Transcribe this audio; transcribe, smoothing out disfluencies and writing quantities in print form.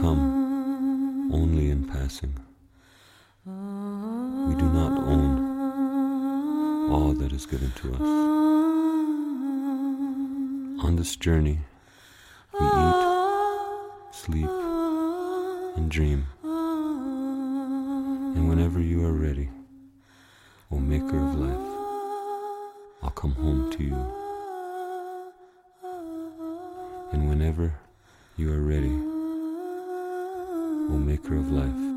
come only in passing. We do not own all that is given to us. On this journey, we eat, sleep, and dream. And whenever you are ready, O Maker of life, I'll come home to you. And whenever you are ready, O Maker of life,